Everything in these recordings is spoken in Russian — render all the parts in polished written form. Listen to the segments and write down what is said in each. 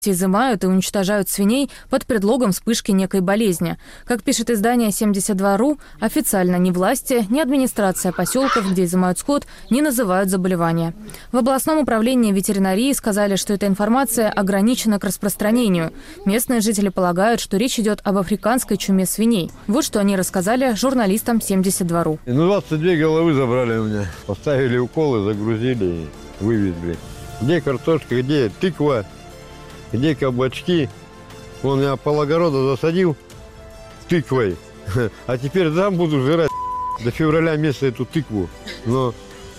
изымают и уничтожают свиней под предлогом вспышки некой болезни. Как пишет издание 72.ru, официально ни власти, ни администрация поселков, где изымают скот, не называют заболевания. В областном управлении ветеринарии сказали, что эта информация ограничена к распространению. Местные жители полагают, что речь идет об африканской чуме свиней. Вот что они рассказали журналистам 72.ru. 22 головы забрали у меня. Поставили уколы, загрузили и вывезли. Где картошка, где тыква, где кабачки. Вон я пологорода засадил тыквой. А теперь там буду жрать до февраля месяца эту тыкву. Но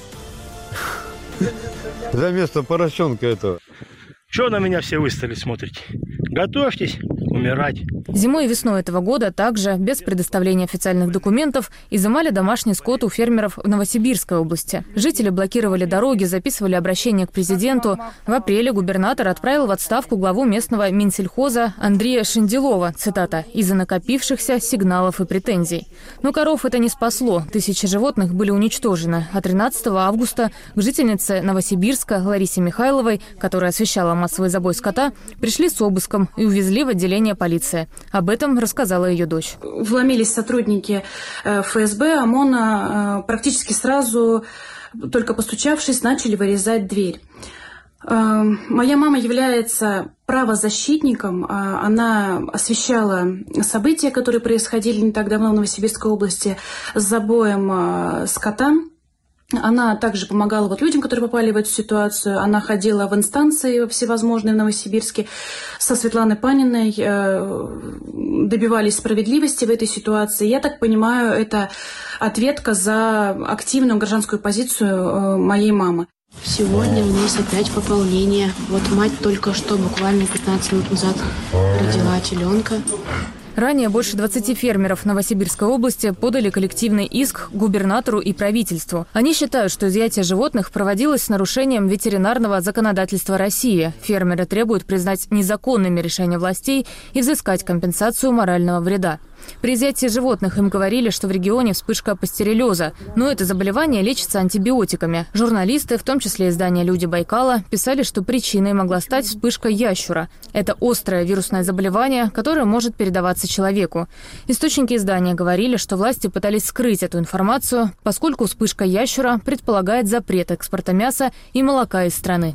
за место поросенка этого. Чего на меня все выстали смотрите? Готовьтесь умирать. Зимой и весной этого года также, без предоставления официальных документов, изымали домашний скот у фермеров в Новосибирской области. Жители блокировали дороги, записывали обращение к президенту. В апреле губернатор отправил в отставку главу местного Минсельхоза Андрея Шенделова, цитата, «из-за накопившихся сигналов и претензий». Но коров это не спасло. Тысячи животных были уничтожены. А 13 августа к жительнице Новосибирска Ларисе Михайловой, которая освещала массовый забой скота, пришли с обыском и увезли в отделение полиции. Об этом рассказала ее дочь. Вломились сотрудники ФСБ, ОМОНа, практически сразу, только постучавшись, начали вырезать дверь. Моя мама является правозащитником. Она освещала события, которые происходили не так давно в Новосибирской области с забоем скота. Она также помогала людям, которые попали в эту ситуацию. Она ходила в инстанции всевозможные в Новосибирске со Светланой Паниной, добивались справедливости в этой ситуации. Я так понимаю, это ответка за активную гражданскую позицию моей мамы. Сегодня у нас опять пополнение. Вот мать только что, буквально 15 минут назад, родила теленка. Ранее больше 20 фермеров Новосибирской области подали коллективный иск губернатору и правительству. Они считают, что изъятие животных проводилось с нарушением ветеринарного законодательства России. Фермеры требуют признать незаконными решения властей и взыскать компенсацию морального вреда. При изъятии животных им говорили, что в регионе вспышка пастереллеза, но это заболевание лечится антибиотиками. Журналисты, в том числе издания «Люди Байкала», писали, что причиной могла стать вспышка ящура. Это острое вирусное заболевание, которое может передаваться человеку. Источники издания говорили, что власти пытались скрыть эту информацию, поскольку вспышка ящура предполагает запрет экспорта мяса и молока из страны.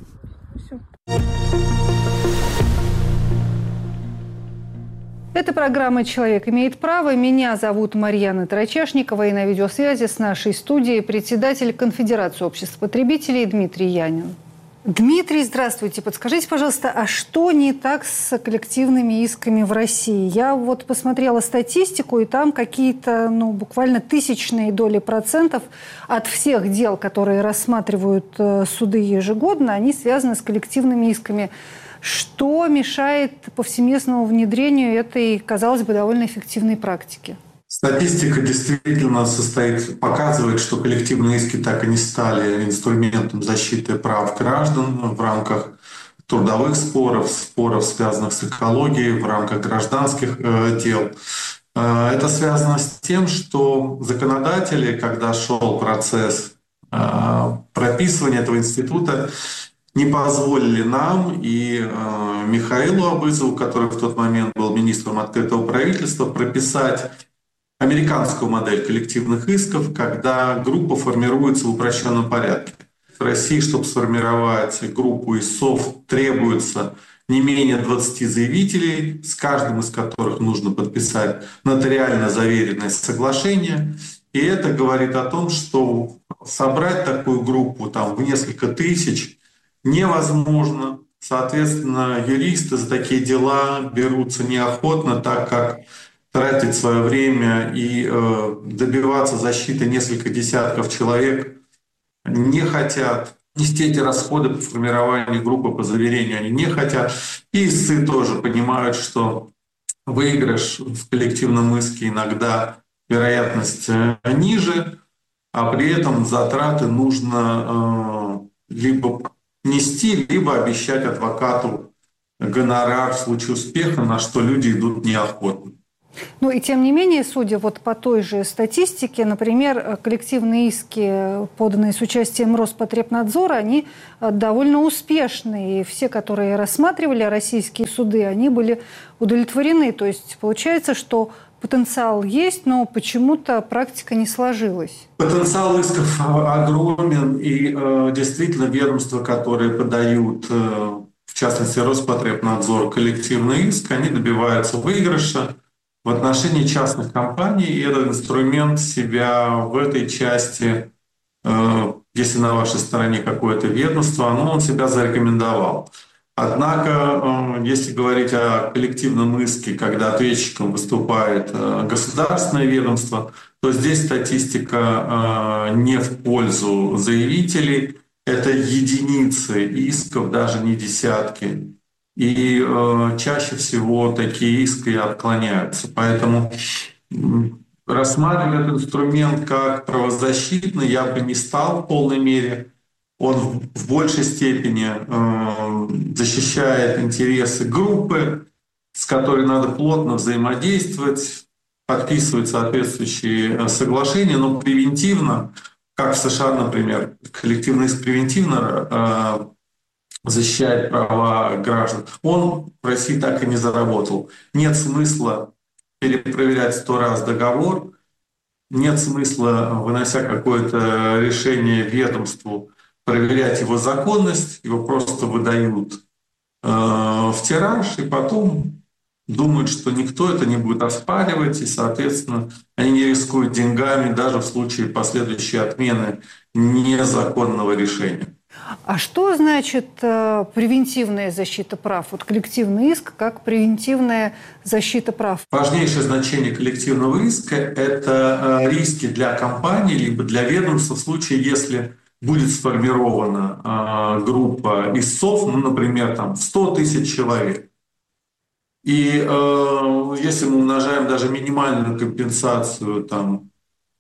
Это программа «Человек имеет право». Меня зовут Марьяна Тарачешникова, и на видеосвязи с нашей студией председатель Конфедерации обществ потребителей Дмитрий Янин. Дмитрий, здравствуйте. Подскажите, пожалуйста, а что не так с коллективными исками в России? Я посмотрела статистику, и там какие-то, буквально тысячные доли процентов от всех дел, которые рассматривают суды ежегодно, они связаны с коллективными исками. Что мешает повсеместному внедрению этой, казалось бы, довольно эффективной практики? Статистика действительно показывает, что коллективные иски так и не стали инструментом защиты прав граждан в рамках трудовых споров, связанных с экологией, в рамках гражданских дел. Это связано с тем, что законодатели, когда шел процесс прописывания этого института, не позволили нам и Михаилу Абызову, который в тот момент был министром открытого правительства, прописать американскую модель коллективных исков, когда группа формируется в упрощенном порядке. В России, чтобы сформировать группу истцов, требуется не менее 20 заявителей, с каждым из которых нужно подписать нотариально заверенное соглашение. И это говорит о том, что собрать такую группу в несколько тысяч невозможно. Соответственно, юристы за такие дела берутся неохотно, так как тратить свое время и добиваться защиты несколько десятков человек не хотят. Нести эти расходы по формированию группы по заверению они не хотят. И истцы тоже понимают, что выигрыш в коллективном иске иногда вероятность ниже, а при этом затраты нужно либо нести, либо обещать адвокату гонорар в случае успеха, на что люди идут неохотно. Ну и тем не менее, судя вот по той же статистике, например, коллективные иски, поданные с участием Роспотребнадзора, они довольно успешны. И все, которые рассматривали российские суды, они были удовлетворены. То есть получается, что потенциал есть, но почему-то практика не сложилась. Потенциал исков огромен, и действительно ведомства, которые подают, в частности Роспотребнадзор, коллективный иск, они добиваются выигрыша в отношении частных компаний, и этот инструмент себя в этой части, если на вашей стороне какое-то ведомство, он себя зарекомендовал. Однако, если говорить о коллективном иске, когда ответчиком выступает государственное ведомство, то здесь статистика не в пользу заявителей. Это единицы исков, даже не десятки. И чаще всего такие иски отклоняются. Поэтому рассматривать этот инструмент как правозащитный я бы не стал в полной мере. Он в большей степени защищает интересы группы, с которой надо плотно взаимодействовать, подписывать соответствующие соглашения, но превентивно, как в США, например, коллективный иск превентивно защищает права граждан. Он в России так и не заработал. Нет смысла перепроверять 100 раз договор, нет смысла, вынося какое-то решение ведомству, проверять его законность, его просто выдают в тираж, и потом думают, что никто это не будет оспаривать, и, соответственно, они не рискуют деньгами даже в случае последующей отмены незаконного решения. А что значит превентивная защита прав? Вот коллективный иск как превентивная защита прав. Важнейшее значение коллективного иска – это риски для компании либо для ведомства в случае, если будет сформирована группа истцов, например, там, 100 тысяч человек. И если мы умножаем даже минимальную компенсацию там,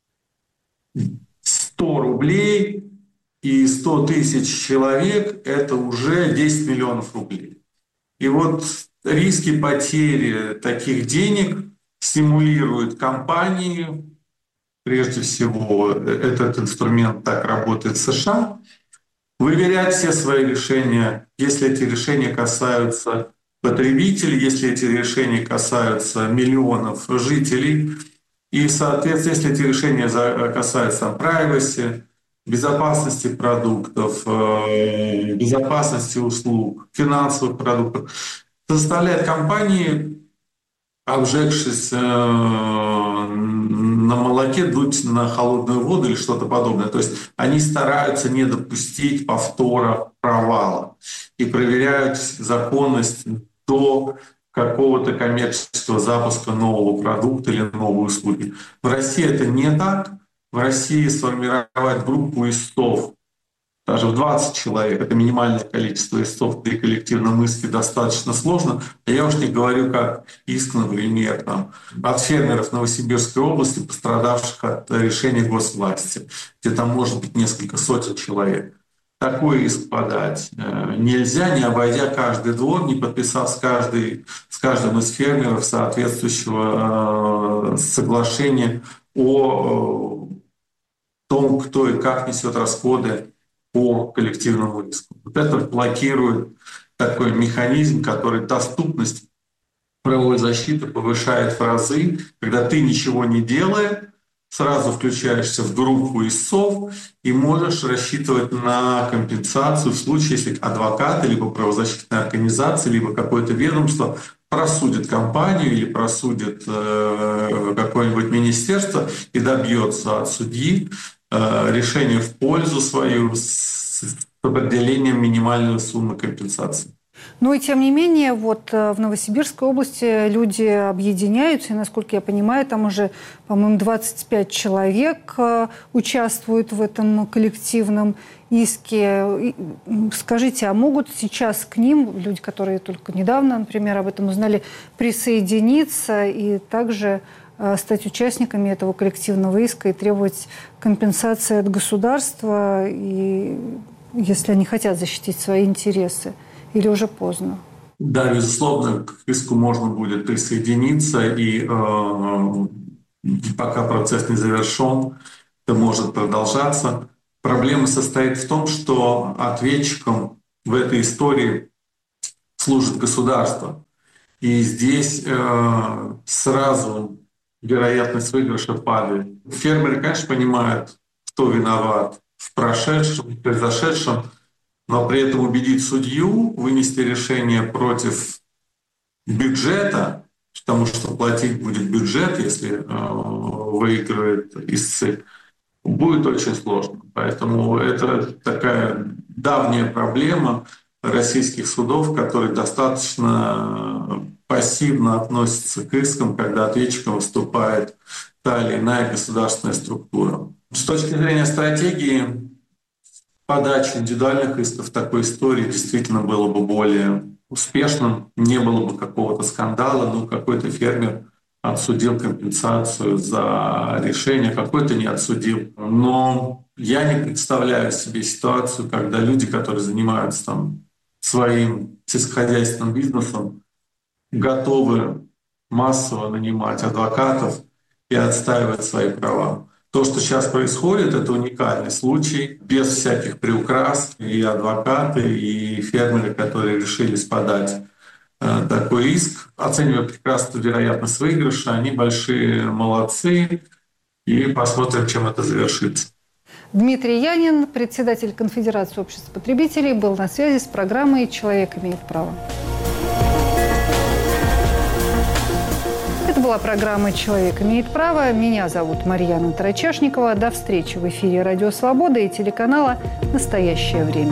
100 рублей, и 100 тысяч человек – это уже 10 миллионов рублей. И вот риски потери таких денег стимулируют компании, прежде всего этот инструмент так работает в США, выверять все свои решения, если эти решения касаются потребителей, если эти решения касаются миллионов жителей, и, соответственно, если эти решения касаются privacy, безопасности продуктов, безопасности услуг, финансовых продуктов, заставляет компании, обжегшись на молоке, дуть на холодную воду или что-то подобное. То есть они стараются не допустить повтора провала и проверяют законность до какого-то коммерческого запуска нового продукта или новой услуги. В России это не так. В России сформировать группу истцов, даже в 20 человек, это минимальное количество истцов при коллективном иске, достаточно сложно. А я уж не говорю, как иск, например, там, от фермеров Новосибирской области, пострадавших от решения госвласти, где там может быть несколько сотен человек. Такой иск подать нельзя, не обойдя каждый двор, не подписав с каждым из фермеров соответствующего соглашения о том, кто и как несет расходы по коллективному иску. Вот это блокирует такой механизм, который доступность правовой защиты повышает в разы, когда ты ничего не делаешь, сразу включаешься в группу истцов и можешь рассчитывать на компенсацию в случае, если адвокаты, либо правозащитная организация, либо какое-то ведомство просудит компанию или просудит какое-нибудь министерство и добьется от судьи решение в пользу свою с определением минимальной суммы компенсации. Ну и тем не менее, вот в Новосибирской области люди объединяются, и, насколько я понимаю, там уже, по-моему, 25 человек участвуют в этом коллективном иске. Скажите, а могут сейчас к ним, люди, которые только недавно, например, об этом узнали, присоединиться и также стать участниками этого коллективного иска и требовать компенсации от государства, и, если они хотят защитить свои интересы? Или уже поздно? Да, безусловно, к иску можно будет присоединиться, и пока процесс не завершен, это может продолжаться. Проблема состоит в том, что ответчиком в этой истории служит государство. И здесь сразу вероятность выигрыша падает. Фермеры, конечно, понимают, кто виноват в прошедшем, в произошедшем, но при этом убедить судью вынести решение против бюджета, потому что платить будет бюджет, если выигрывает истцы, будет очень сложно. Поэтому это такая давняя проблема российских судов, которые достаточно пассивно относятся к искам, когда ответчиком выступает та или иная государственная структура. С точки зрения стратегии подачи индивидуальных исков в такой истории действительно было бы более успешным, не было бы какого-то скандала, но какой-то фермер отсудил компенсацию за решение, какой-то не отсудил. Но я не представляю себе ситуацию, когда люди, которые занимаются там своим сельскохозяйственным бизнесом, готовы массово нанимать адвокатов и отстаивать свои права. То, что сейчас происходит, это уникальный случай, без всяких приукрас. И адвокаты, и фермеры, которые решились подать такой иск, оценивая прекрасно вероятность выигрыша, они большие молодцы, и посмотрим, чем это завершится. Дмитрий Янин, председатель Конфедерации обществ потребителей, был на связи с программой «Человек имеет право». Это была программа «Человек имеет право». Меня зовут Марьяна Тарачашникова. До встречи в эфире «Радио Свобода» и телеканала «Настоящее время».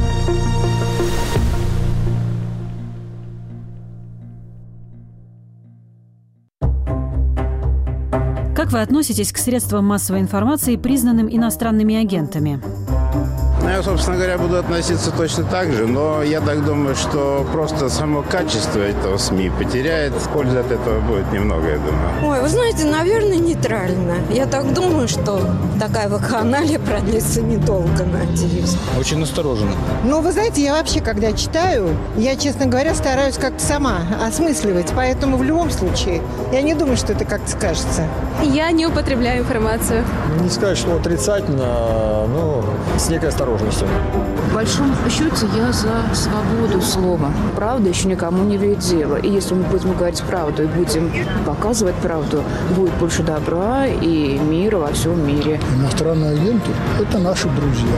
Как вы относитесь к средствам массовой информации, признанным иностранными агентами? Я, собственно говоря, буду относиться точно так же, но я так думаю, что просто само качество этого СМИ потеряет. Пользы от этого будет немного, я думаю. Ой, вы знаете, наверное, нейтрально. Я так думаю, что такая вакханалия продлится недолго, надеюсь. Очень настороженно. Ну, вы знаете, я вообще, когда читаю, я, честно говоря, стараюсь как-то сама осмысливать. Поэтому в любом случае, я не думаю, что это как-то скажется. Я не употребляю информацию. Не сказать, что отрицательно, но с некой осторожностью. В большом счете я за свободу слова. Правда еще никому не имеет дела. И если мы будем говорить правду и будем показывать правду, будет больше добра и мира во всем мире. Иностранные агенты – это наши друзья.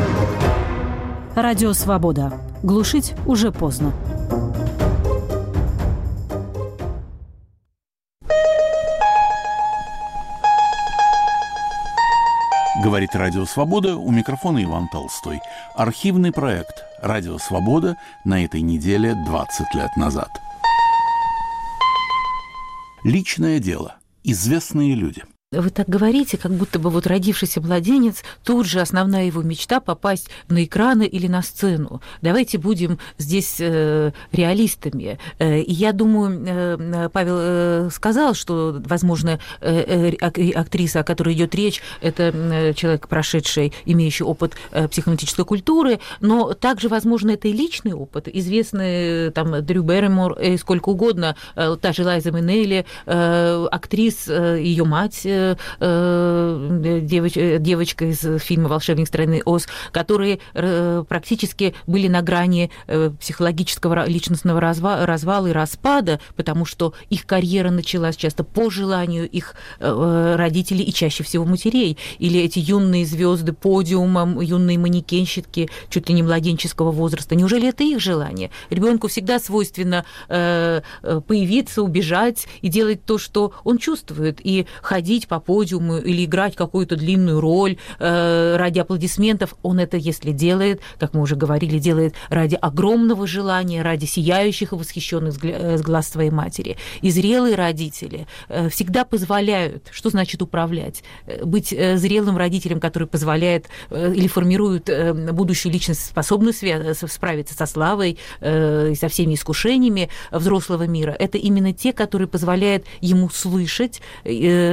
Радио «Свобода». Глушить уже поздно. Говорит Радио Свобода, у микрофона Иван Толстой. Архивный проект Радио Свобода на этой неделе 20 лет назад. Личное дело. Известные люди. Вы так говорите, как будто бы вот родившийся младенец, тут же основная его мечта попасть на экраны или на сцену. Давайте будем здесь реалистами. И я думаю, Павел сказал, что, возможно, актриса, о которой идет речь, это человек, прошедший, имеющий опыт психоаналитической культуры, но также, возможно, это и личный опыт. Известные там Дрю Берримор и сколько угодно, та же Лайза Минелли, актрис, ее мать, девочка из фильма «Волшебник страны Оз», которые практически были на грани психологического личностного развала и распада, потому что их карьера началась часто по желанию их родителей и чаще всего матерей. Или эти юные звезды подиума, юные манекенщики, чуть ли не младенческого возраста. Неужели это их желание? Ребенку всегда свойственно появиться, убежать и делать то, что он чувствует, и ходить по подиуму или играть какую-то длинную роль ради аплодисментов. Он это, если делает, как мы уже говорили, делает ради огромного желания, ради сияющих и восхищенных глаз своей матери. И зрелые родители всегда позволяют, что значит управлять, быть зрелым родителем, который позволяет или формирует будущую личность, способную справиться со славой и со всеми искушениями взрослого мира. Это именно те, которые позволяют ему слышать себя,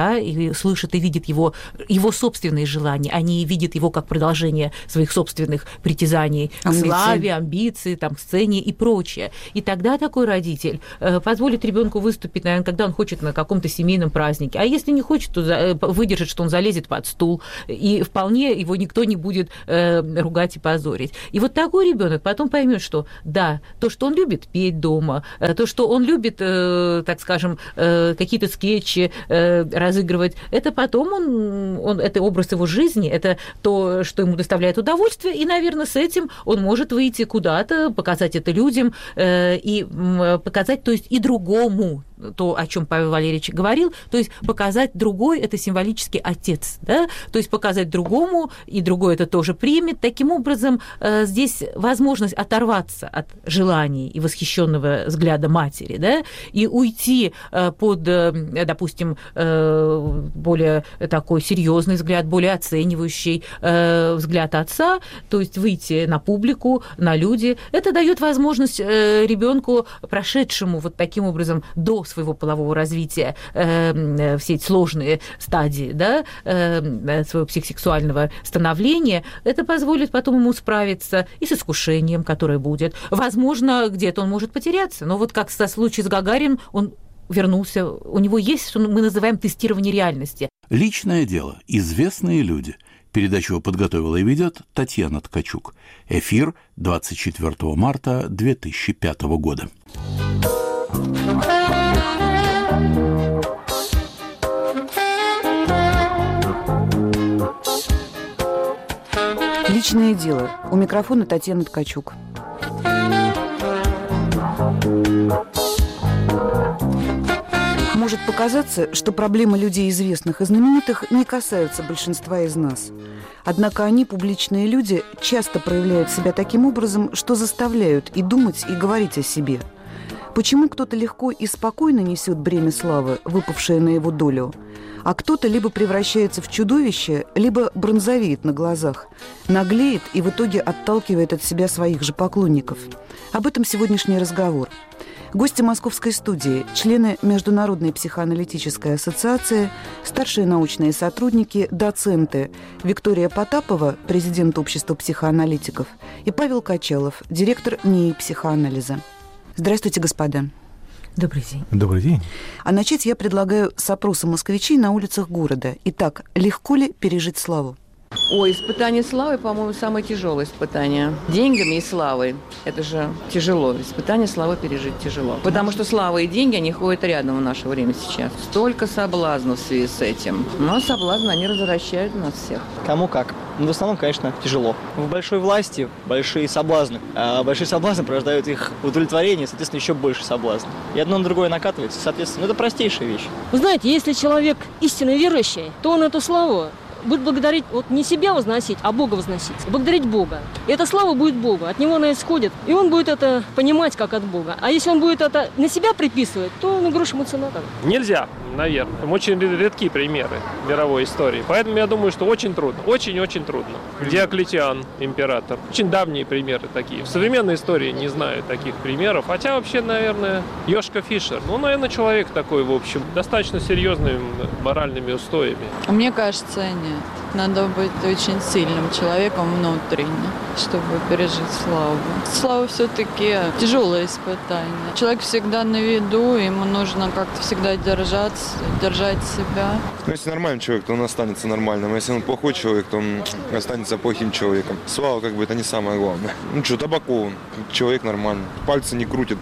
отца и слышит и видит его собственные желания, они видят его как продолжение своих собственных притязаний к славе, амбиции, там, к сцене и прочее. И тогда такой родитель позволит ребенку выступить, наверное, когда он хочет на каком-то семейном празднике. А если не хочет, то выдержит, что он залезет под стул, и вполне его никто не будет ругать и позорить. И вот такой ребенок потом поймет, что да, то, что он любит петь дома, то, что он любит, так скажем, какие-то скетчи разыгрывать, это потом это образ его жизни, это то, что ему доставляет удовольствие, и, наверное, с этим он может выйти куда-то, показать это людям и показать, то есть и другому, то, о чем Павел Валерьевич говорил, то есть показать другой, это символически отец, да? То есть показать другому, и другой это тоже примет. Таким образом, здесь возможность оторваться от желаний и восхищенного взгляда матери, да, и уйти под, допустим, более такой серьезный взгляд, более оценивающий взгляд отца, то есть выйти на публику, на люди. Это дает возможность ребенку, прошедшему вот таким образом до своего полового развития все эти сложные стадии, да, своего психосексуального становления, это позволит потом ему справиться и с искушением, которое будет. Возможно, где-то он может потеряться, но вот как со случаем с Гагариным, он вернулся, у него есть, что мы называем тестирование реальности. Личное дело. Известные люди. Передачу подготовила и ведет Татьяна Ткачук. Эфир 24 марта 2005 года. Личное дело. У микрофона Татьяна Ткачук. Может показаться, что проблемы людей известных и знаменитых не касаются большинства из нас. Однако они, публичные люди, часто проявляют себя таким образом, что заставляют и думать, и говорить о себе. Почему кто-то легко и спокойно несет бремя славы, выпавшее на его долю, а кто-то либо превращается в чудовище, либо бронзовеет на глазах, наглеет и в итоге отталкивает от себя своих же поклонников? Об этом сегодняшний разговор. Гости московской студии, члены Международной психоаналитической ассоциации, старшие научные сотрудники, доценты Виктория Потапова, президент общества психоаналитиков, и Павел Качалов, директор НИИ психоанализа. Здравствуйте, господа. Добрый день. Добрый день. А начать я предлагаю с опроса москвичей на улицах города. Итак, легко ли пережить славу? Ой, испытание славы, по-моему, самое тяжелое испытание. Деньгами и славой. Это же тяжело. Испытание славы пережить тяжело. Потому что слава и деньги, они ходят рядом в наше время сейчас. Столько соблазнов в связи с этим. Но соблазны, они развращают нас всех. Кому как. Но в основном, конечно, тяжело. В большой власти большие соблазны. А большие соблазны порождают их удовлетворение, соответственно, еще больше соблазн. И одно на другое накатывается. Соответственно, это простейшая вещь. Вы знаете, если человек истинно верующий, то он эту славу будет благодарить, вот не себя возносить, а Бога возносить. Благодарить Бога. И эта слава будет Богу. От него она исходит. И он будет это понимать, как от Бога. А если он будет это на себя приписывать, то на грош ему цена. Нельзя, наверное. Очень редкие примеры мировой истории. Поэтому я думаю, что очень трудно. Очень-очень трудно. Диоклетиан, император. Очень давние примеры такие. В современной истории не знаю таких примеров. Хотя вообще, наверное, Йошка Фишер. Ну, наверное, человек такой, в общем, достаточно серьезными моральными устоями. Мне кажется, нет. Надо быть очень сильным человеком внутренне, чтобы пережить славу. Слава все-таки тяжелое испытание. Человек всегда на виду, ему нужно как-то всегда держаться, держать себя. Ну, если нормальный человек, то он останется нормальным. А если он плохой человек, то он останется плохим человеком. Слава, как бы, это не самое главное. Ну что, Табаков, человек нормальный. Пальцы не крутит,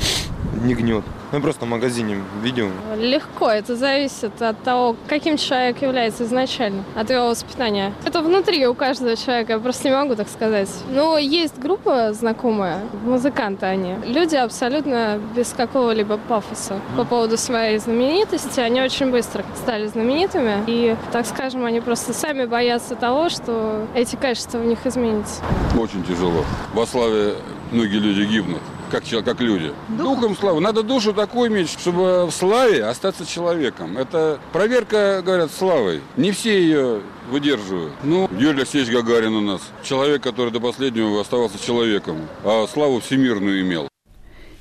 не гнет. Ну, просто в магазине видел. Легко. Это зависит от того, каким человек является изначально, от его воспитания. Это внутри у каждого человека, я просто не могу так сказать. Но есть группа знакомая, музыканты они. Люди абсолютно без какого-либо пафоса по поводу своей знаменитости. Они очень быстро стали знаменитыми. И, так скажем, они просто сами боятся того, что эти качества в них изменятся. Очень тяжело. Во славе многие люди гибнут. Как люди. Духом славы. Надо душу такую иметь, чтобы в славе остаться человеком. Это проверка, говорят, славой. Не все ее выдерживают. Ну, Юрий Алексеевич Гагарин у нас. Человек, который до последнего оставался человеком, а славу всемирную имел.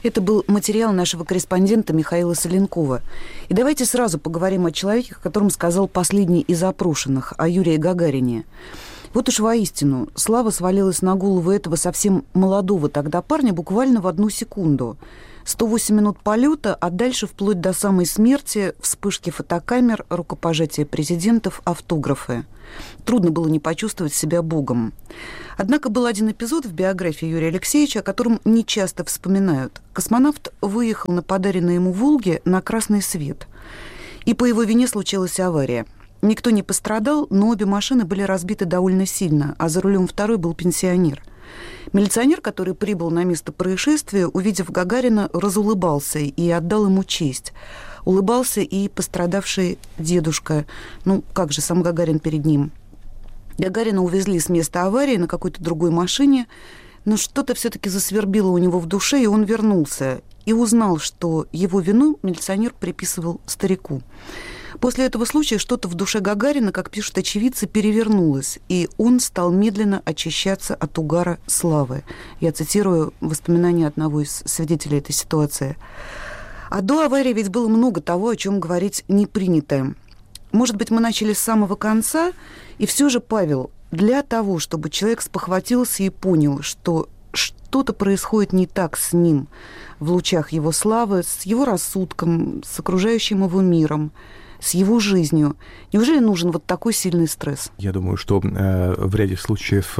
Это был материал нашего корреспондента Михаила Соленкова. И давайте сразу поговорим о человеке, о котором сказал последний из опрошенных, о Юрии Гагарине. Вот уж воистину, слава свалилась на голову этого совсем молодого тогда парня буквально в 1 секунду. 108 минут полета, а дальше вплоть до самой смерти, вспышки фотокамер, рукопожатия президентов, автографы. Трудно было не почувствовать себя богом. Однако был один эпизод в биографии Юрия Алексеевича, о котором не часто вспоминают. Космонавт выехал на подаренной ему «Волге» на красный свет. И по его вине случилась авария. Никто не пострадал, но обе машины были разбиты довольно сильно, а за рулем второй был пенсионер. Милиционер, который прибыл на место происшествия, увидев Гагарина, разулыбался и отдал ему честь. Улыбался и пострадавший дедушка. Ну, как же, сам Гагарин перед ним. Гагарина увезли с места аварии на какой-то другой машине, но что-то все-таки засвербило у него в душе, и он вернулся. И узнал, что его вину милиционер приписывал старику. После этого случая что-то в душе Гагарина, как пишут очевидцы, перевернулось, и он стал медленно очищаться от угара славы. Я цитирую воспоминания одного из свидетелей этой ситуации. А до аварии ведь было много того, о чем говорить не принято. Может быть, мы начали с самого конца, и все же, Павел, для того, чтобы человек спохватился и понял, что что-то происходит не так с ним в лучах его славы, с его рассудком, с окружающим его миром, с его жизнью. Неужели нужен вот такой сильный стресс? Я думаю, что в ряде случаев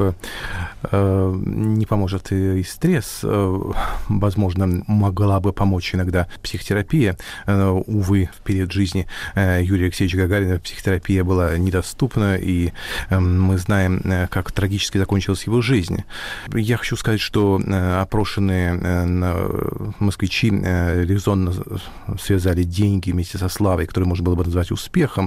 не поможет и стресс. Возможно, могла бы помочь иногда психотерапия. Увы, в период жизни Юрия Алексеевича Гагарина психотерапия была недоступна, и мы знаем, как трагически закончилась его жизнь. Я хочу сказать, что опрошенные москвичи резонно связали деньги вместе со славой, которую можно было бы назвать успехом,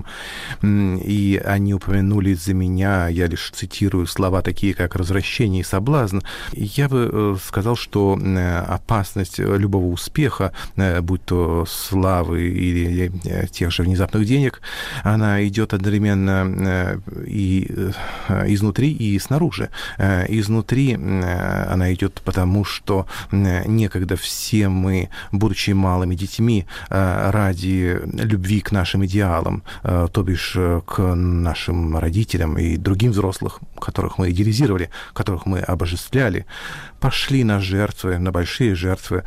и они упомянули за меня, я лишь цитирую слова такие, как «развращение» и «соблазн». Я бы сказал, что опасность любого успеха, будь то славы или тех же внезапных денег, она идет одновременно и изнутри, и снаружи. Изнутри она идет потому, что некогда все мы, будучи малыми детьми, ради любви к нашим идеалам, то бишь к нашим родителям и другим взрослым, которых мы идеализировали, которых мы обожествляли, пошли на жертвы, на большие жертвы,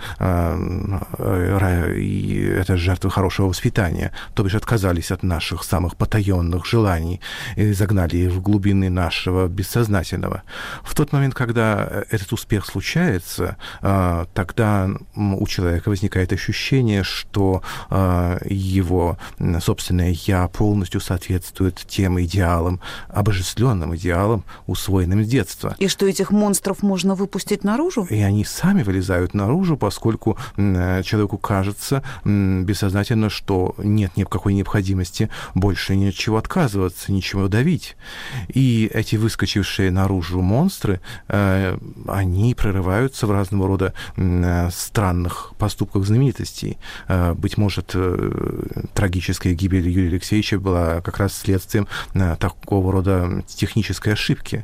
и это жертвы хорошего воспитания, то бишь отказались от наших самых потаенных желаний и загнали их в глубины нашего бессознательного. В тот момент, когда этот успех случается, тогда у человека возникает ощущение, что его собственное «я» полностью соответствует тем идеалам, обожествленным идеалам, усвоенным с детства. И что этих монстров можно выпустить наружу? И они сами вылезают наружу, поскольку человеку кажется бессознательно, что нет никакой необходимости больше ни от чего отказываться, ничего давить. И эти выскочившие наружу монстры, они прорываются в разного рода странных поступках знаменитостей. Быть может, трагическая гибель Юрия Алексеевича была как раз следствием такого рода технической ошибки.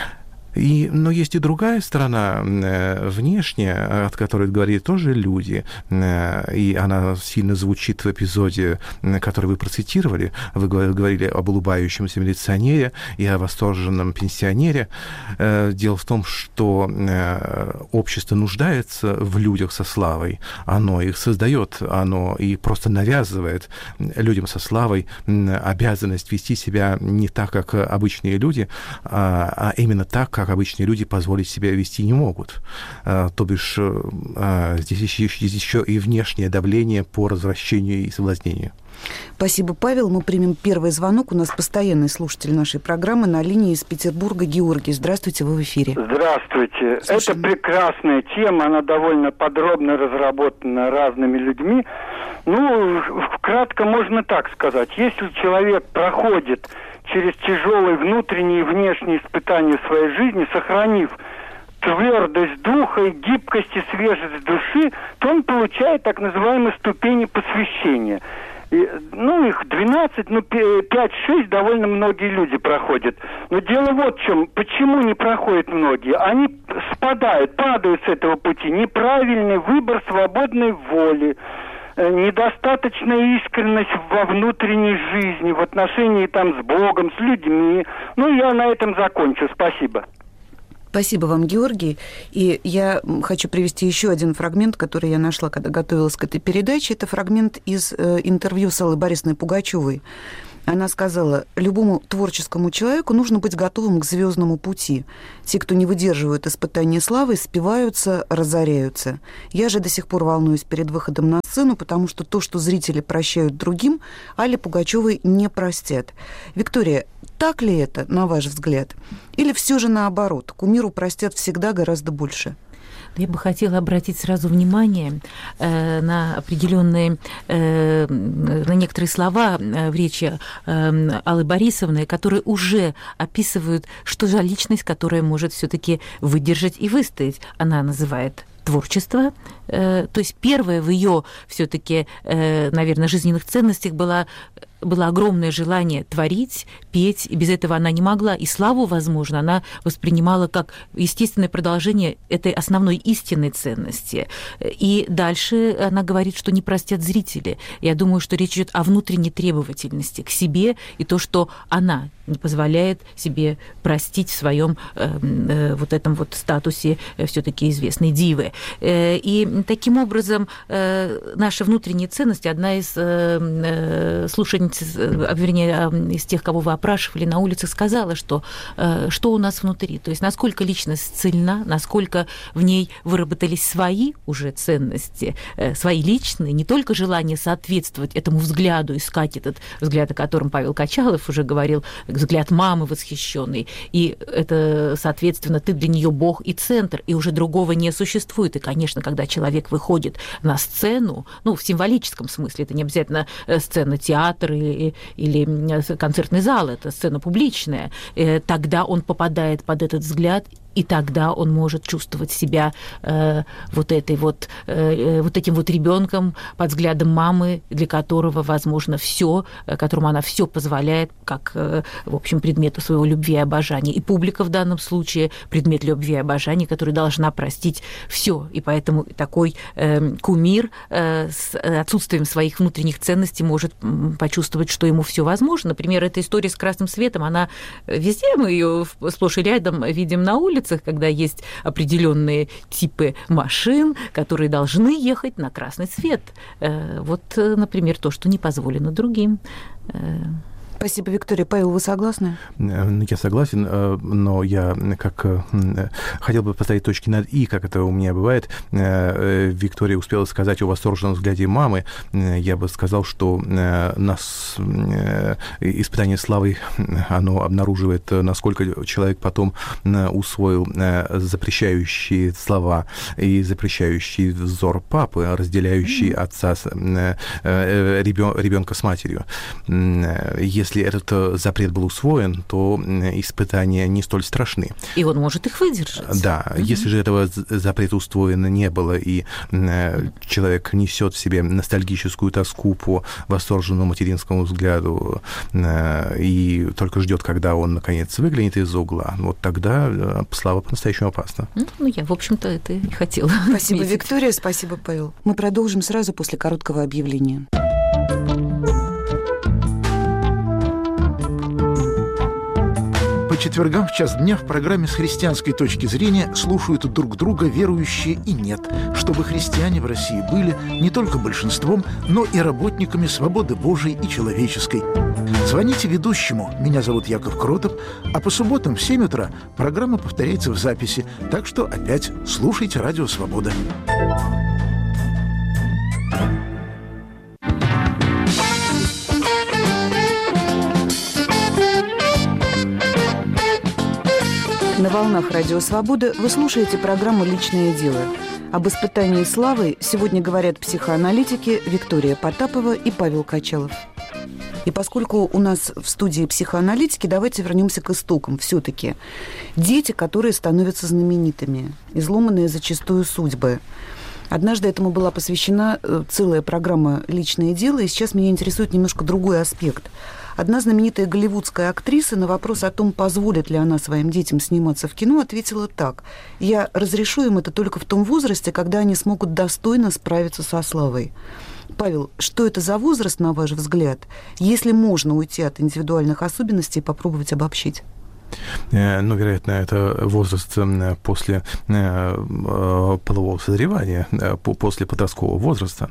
Но есть и другая сторона, внешняя, от которой говорили тоже люди, и она сильно звучит в эпизоде, который вы процитировали. Вы говорили об улыбающемся милиционере и о восторженном пенсионере. Дело в том, что общество нуждается в людях со славой. Оно их создает, оно и просто навязывает людям со славой обязанность вести себя не так, как обычные люди, а именно так, как обычные люди позволить себя вести не могут. То бишь, здесь еще и внешнее давление по развращению и соблазнению. Спасибо, Павел. Мы примем первый звонок. У нас постоянный слушатель нашей программы на линии из Петербурга Георгий. Здравствуйте, вы в эфире. Здравствуйте. Слушаем. Это прекрасная тема, она довольно подробно разработана разными людьми. Кратко можно так сказать. Если человек проходит через тяжелые внутренние и внешние испытания своей жизни, сохранив твердость духа и гибкость и свежесть души, то он получает так называемые ступени посвящения. Ну, их 12, 5-6 довольно многие люди проходят. Но дело вот в чем. Почему не проходят многие? Они падают с этого пути. Неправильный выбор свободной воли, недостаточная искренность во внутренней жизни, в отношении там с Богом, с людьми. Ну, я на этом закончу. Спасибо. Спасибо вам, Георгий. И я хочу привести еще один фрагмент, который я нашла, когда готовилась к этой передаче. Это фрагмент из интервью с Аллой Борисовной Пугачевой. Она сказала: любому творческому человеку нужно быть готовым к звездному пути. Те, кто не выдерживают испытания славы, спиваются, разоряются. Я же до сих пор волнуюсь перед выходом на сцену, потому что то, что зрители прощают другим, Алле Пугачевой не простят. Виктория, так ли это, на ваш взгляд? Или все же наоборот, кумиру простят всегда гораздо больше? Я бы хотела обратить сразу внимание на определенные, на некоторые слова в речи Аллы Борисовны, которые уже описывают, что за личность, которая может все-таки выдержать и выстоять. Она называет творчество. То есть первое в ее все-таки, наверное, жизненных ценностях было огромное желание творить, петь, и без этого она не могла. И славу, возможно, она воспринимала как естественное продолжение этой основной истинной ценности. И дальше она говорит, что не простят зрители. Я думаю, что речь идет о внутренней требовательности к себе, и то, что она не позволяет себе простить в своем вот этом вот статусе все-таки известной дивы. И таким образом наша внутренняя ценность, одна из слушательниц, вернее, из тех, кого вы опрашивали на улицах, сказала, что у нас внутри, то есть насколько личность цельна, насколько в ней выработались свои уже ценности, свои личные, не только желание соответствовать этому взгляду, искать этот взгляд, о котором Павел Качалов уже говорил, взгляд мамы восхищенный, и это, соответственно, ты для нее Бог и центр, и уже другого не существует. И, конечно, когда человек выходит на сцену, ну, в символическом смысле, это не обязательно сцена театра или концертный зал, это сцена публичная, тогда он попадает под этот взгляд, и тогда он может чувствовать себя вот этим вот ребенком под взглядом мамы, для которого, возможно, все, которому она все позволяет, как, в общем, предмету своего любви и обожания. И публика в данном случае предмет любви и обожания, который должна простить все. И поэтому такой кумир с отсутствием своих внутренних ценностей может почувствовать, что ему все возможно. Например, эта история с красным светом, она везде, мы ее сплошь и рядом видим на улице, когда есть определенные типы машин, которые должны ехать на красный свет. Вот, например, то, что не позволено другим. Спасибо, Виктория. Павел, вы согласны? Я согласен, но я хотел бы поставить точки над «и», как это у меня бывает. Виктория успела сказать о восторженном взгляде мамы. Я бы сказал, что нас испытание славой, оно обнаруживает, насколько человек потом усвоил запрещающие слова и запрещающий взор папы, разделяющий отца, ребенка с матерью. Если этот запрет был усвоен, то испытания не столь страшны. И он может их выдержать. Да. Если же этого запрета усвоено не было, и человек несет в себе ностальгическую тоску по восторженному материнскому взгляду и только ждет, когда он, наконец, выглянет из-за угла, вот тогда слава по-настоящему опасна. Ну, я, в общем-то, это и хотела. Спасибо, Виктория, спасибо, Павел. Мы продолжим сразу после короткого объявления. По четвергам в час дня в программе «С христианской точки зрения» слушают друг друга верующие и нет, чтобы христиане в России были не только большинством, но и работниками свободы Божией и человеческой. Звоните ведущему, меня зовут Яков Кротов, а по субботам в 7 утра программа повторяется в записи, так что опять слушайте «Радио Свобода». На волнах Радио Свобода вы слушаете программу «Личное дело». Об испытании славы сегодня говорят психоаналитики Виктория Потапова и Павел Качалов. И поскольку у нас в студии психоаналитики, давайте вернемся к истокам. Все-таки дети, которые становятся знаменитыми, изломанные зачастую судьбы. Однажды этому была посвящена целая программа «Личное дело», и сейчас меня интересует немножко другой аспект. Одна знаменитая голливудская актриса на вопрос о том, позволит ли она своим детям сниматься в кино, ответила так: «Я разрешу им это только в том возрасте, когда они смогут достойно справиться со славой». Павел, что это за возраст, на ваш взгляд, если можно уйти от индивидуальных особенностей и попробовать обобщить? Ну, вероятно, это возраст после полового созревания, после подросткового возраста.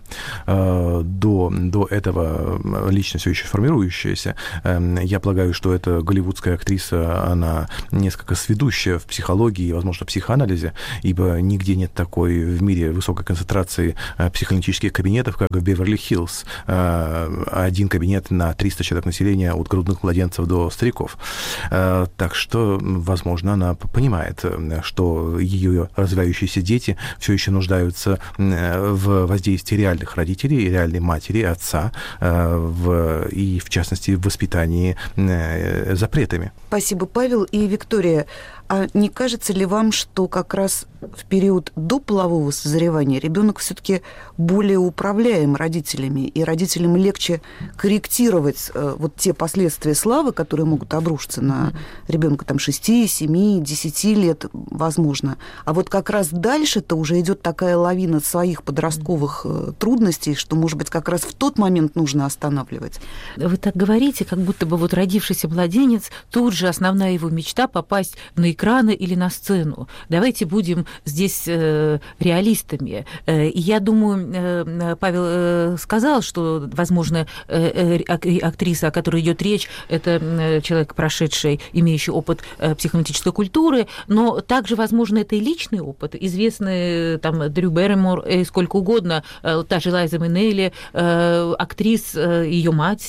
До этого личность все еще формирующаяся. Я полагаю, что эта голливудская актриса, она несколько сведущая в психологии и, возможно, психоанализе, ибо нигде нет такой в мире высокой концентрации психоаналитических кабинетов, как в Беверли-Хиллз. Один кабинет на 300 человек населения, от грудных младенцев до стариков. Так что, возможно, она понимает, что ее развивающиеся дети все еще нуждаются в воздействии реальных родителей, реальной матери, отца, и, в частности, в воспитании запретами. Спасибо, Павел. И Виктория, а не кажется ли вам, что как раз в период до полового созревания ребенок все-таки более управляем родителями, и родителям легче корректировать вот те последствия славы, которые могут обрушиться на ребенка там 6, 7, 10 лет, возможно. А вот как раз дальше-то уже идет такая лавина своих подростковых трудностей, что, может быть, как раз в тот момент нужно останавливать. Вы так говорите, как будто бы вот родившийся младенец, тут же основная его мечта попасть на экраны или на сцену. Давайте будем здесь реалистами. И я думаю, Павел сказал, что, возможно, актриса, о которой идет речь, это человек, прошедший, имеющий опыт психоаналитической культуры, но также, возможно, это и личный опыт. Известные там Дрю Берримор и сколько угодно, та же Лайза Минелли, актрис, ее мать,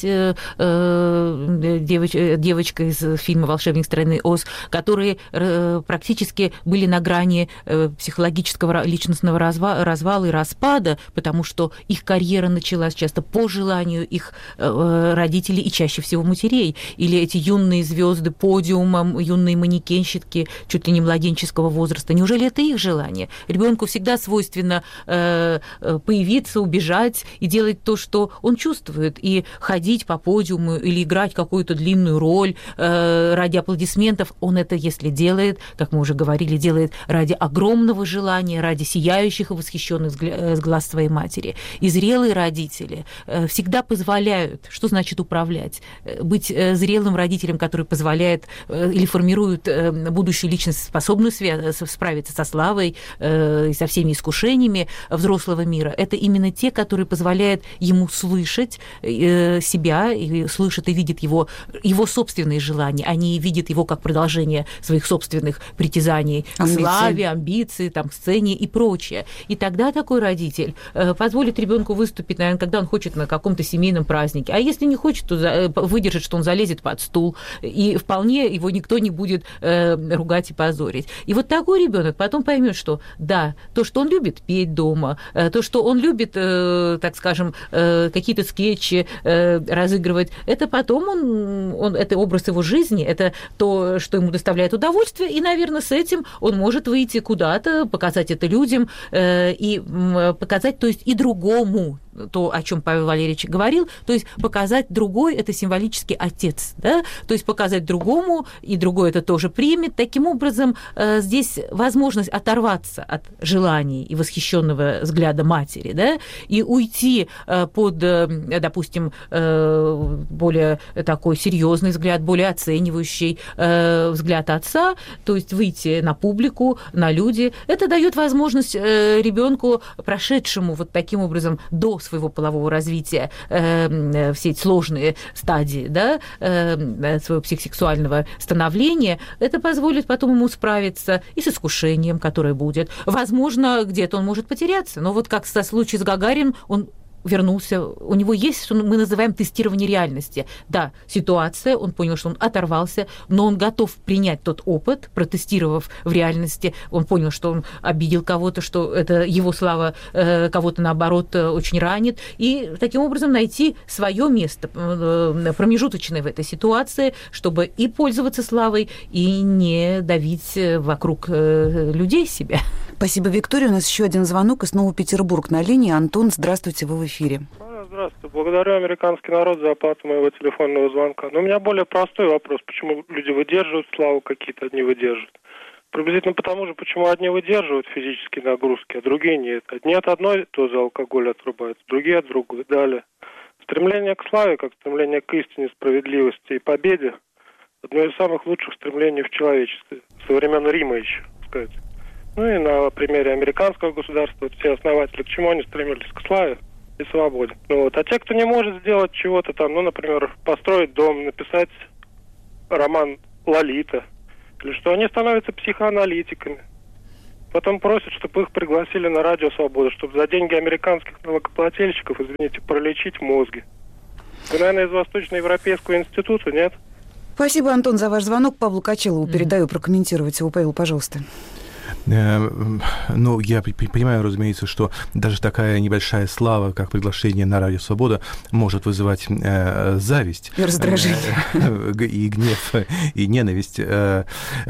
девочка из фильма «Волшебник страны Оз», которые практически были на грани психологического личностного развала и распада, потому что их карьера началась часто по желанию их родителей и чаще всего матерей. Или эти юные звезды подиума, юные манекенщики, чуть ли не младенческого возраста. Неужели это их желание? Ребенку всегда свойственно появиться, убежать и делать то, что он чувствует, и ходить по подиуму или играть какую-то длинную роль ради аплодисментов. Он это, если делает, как мы уже говорили, делает ради огромного желания, ради сияющих и восхищенных глаз своей матери. И зрелые родители всегда позволяют, что значит управлять, быть зрелым родителем, который позволяет или формирует будущую личность, способную справиться со славой и со всеми искушениями взрослого мира. Это именно те, которые позволяют ему слышать себя, и слышат и видят его собственные желания. Они видят его как продолжение своих собственных притязаний к славе, амбиции, там, к сцене и прочее. И тогда такой родитель позволит ребенку выступить, наверное, когда он хочет на каком-то семейном празднике. А если не хочет, то выдержит, что он залезет под стул, и вполне его никто не будет ругать и позорить. И вот такой ребенок потом поймет, что да, то, что он любит петь дома, то, что он любит, так скажем, какие-то скетчи разыгрывать, это потом это образ его жизни, это то, что ему доставляет удовольствие, и, наверное, с этим он может выйти куда-то, показать это людям и показать, то есть и другому, то, о чем Павел Валерьевич говорил, то есть показать другой – это символический отец, да? То есть показать другому, и другой это тоже примет. Таким образом, здесь возможность оторваться от желаний и восхищенного взгляда матери, да? И уйти под, допустим, более такой серьезный взгляд, более оценивающий взгляд отца, то есть выйти на публику, на люди. Это дает возможность ребенку, прошедшему вот таким образом до своего полового развития, все эти сложные стадии, да, своего психосексуального становления, это позволит потом ему справиться и с искушением, которое будет. Возможно, где-то он может потеряться, но вот как в случае с Гагарином, он вернулся, у него есть, что мы называем тестирование реальности. Да, ситуация, он понял, что он оторвался, но он готов принять тот опыт, протестировав в реальности, он понял, что он обидел кого-то, что это его слава кого-то, наоборот, очень ранит, и таким образом найти свое место промежуточное в этой ситуации, чтобы и пользоваться славой, и не давить вокруг людей себя. Спасибо, Виктория. У нас еще один звонок, и снова Петербург на линии. Антон, здравствуйте, вы в эфире. Здравствуйте. Благодарю американский народ за оплату моего телефонного звонка. Но у меня более простой вопрос. Почему люди выдерживают славу, какие-то одни выдерживают? Приблизительно потому же, почему одни выдерживают физические нагрузки, а другие нет. Одни от одной дозы алкоголя отрубаются, другие от другой. Далее. Стремление к славе, как стремление к истине, справедливости и победе, одно из самых лучших стремлений в человечестве. Со времен Рима еще, так сказать. Ну и на примере американского государства, все основатели, к чему они стремились? К славе и свободе. Ну вот. А те, кто не может сделать чего-то там, ну, например, построить дом, написать роман «Лолита», или что, они становятся психоаналитиками. Потом просят, чтобы их пригласили на радио «Свобода», чтобы за деньги американских налогоплательщиков, извините, пролечить мозги. Вы, наверное, из Восточноевропейского института, нет? Спасибо, Антон, за ваш звонок. Павлу Качилову передаю прокомментировать его. Павел, пожалуйста. Ну, я понимаю, разумеется, что даже такая небольшая слава, как приглашение на радио «Свобода», может вызывать зависть. И раздражение. И гнев, и ненависть. Это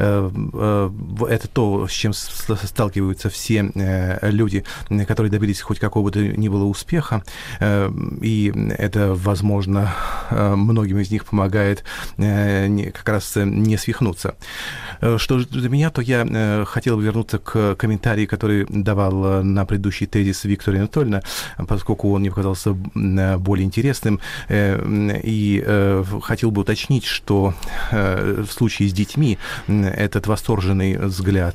то, с чем сталкиваются все люди, которые добились хоть какого бы то ни было успеха. И это, возможно, многим из них помогает как раз не свихнуться. Что же до меня, то я хотел бы вернуться к комментарию, который давал на предыдущий тезис Виктория Анатольевна, поскольку он мне показался более интересным. И хотел бы уточнить, что в случае с детьми этот восторженный взгляд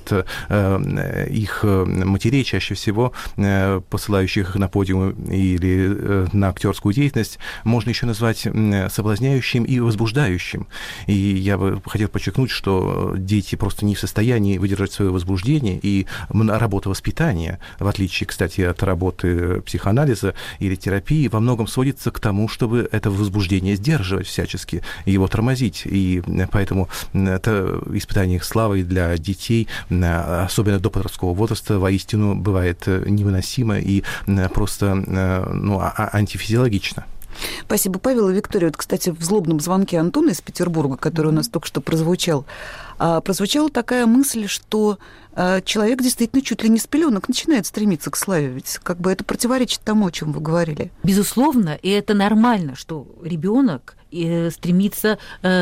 их матерей, чаще всего посылающих их на подиум или на актерскую деятельность, можно еще назвать соблазняющим и возбуждающим. И я бы хотел подчеркнуть, что дети просто не в состоянии выдержать свое возбуждение, и работа воспитания, в отличие, кстати, от работы психоанализа или терапии, во многом сводится к тому, чтобы это возбуждение сдерживать всячески, его тормозить. И поэтому это испытание их славой для детей, особенно до подросткового возраста, воистину бывает невыносимо и просто антифизиологично. Спасибо, Павел и Виктория. Вот, кстати, в злобном звонке Антона из Петербурга, который у нас только что прозвучала такая мысль, что человек действительно чуть ли не с пеленок начинает стремиться к славе. Ведь как бы это противоречит тому, о чем вы говорили. Безусловно, и это нормально, что ребенок стремится